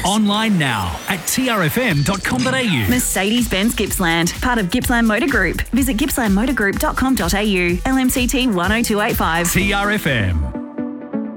Online now at trfm.com.au. Mercedes-Benz Gippsland, part of Gippsland Motor Group. Visit gippslandmotorgroup.com.au. LMCT 10285. TRFM.